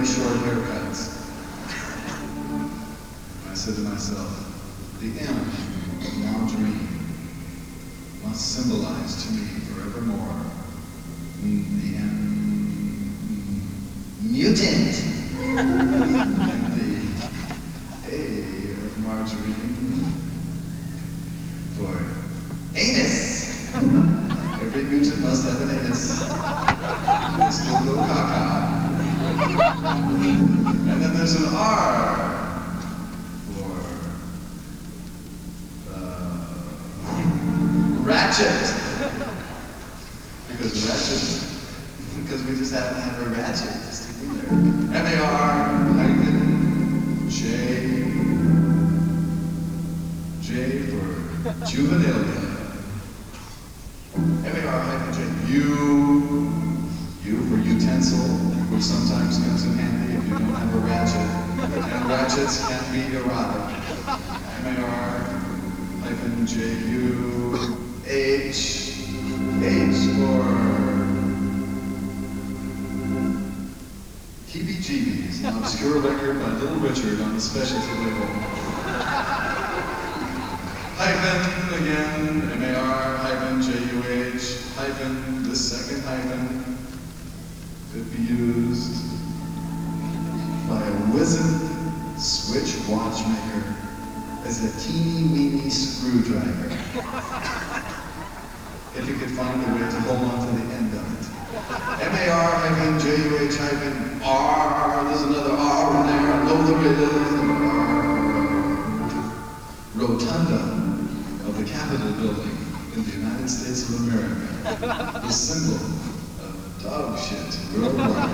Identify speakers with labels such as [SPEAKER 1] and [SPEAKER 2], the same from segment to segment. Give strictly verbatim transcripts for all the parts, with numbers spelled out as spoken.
[SPEAKER 1] very short haircuts. I said to myself, the M of Margarine must symbolize to me forevermore the M mutant and the A of Margarine for anus. Every mutant must have an anus. There's still no caca. And then there's an R for uh, ratchet. Because ratchet, because we just happen to have a ratchet to stick in there. M A R hyphen J, J for juvenilia. M A R hyphen J, U, U for utensil, which sometimes comes in handy if you don't have a ratchet. And ratchets can be erotic. M A R hyphen J, U, H, H for Heebie-Jeebies, an obscure record by Little Richard on the specialty label. Hyphen, again, M A R, hyphen, J U H, hyphen, the second hyphen could be used by a wizened switch watchmaker as a teeny weeny screwdriver. If you could find a way to hold on to the end of it. M A R hyphen J U H hyphen R, there's another R in there, I know there is, R. Rotunda of the Capitol building in the United States of America, the symbol of dog shit worldwide.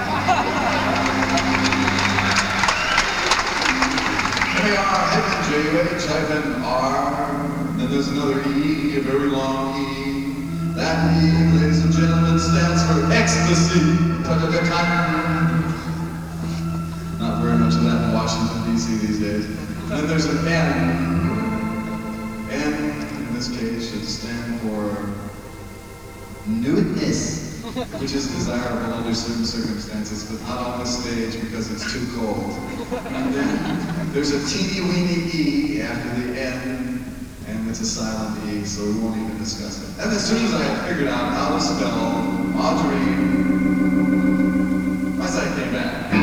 [SPEAKER 1] M A R hyphen J U H hyphen R, and there's another E, a very long E. That E, ladies and gentlemen, stands for ecstasy. Not very much of that in Washington, D C these days. And then there's an N. N, in this case, should stand for nudeness, which is desirable under certain circumstances, but not on the stage because it's too cold. And then there's a teeny weeny E after the N, and it's a silent E, so we won't even discuss it. And as soon as I figured out how to spell Margarine, my side came back.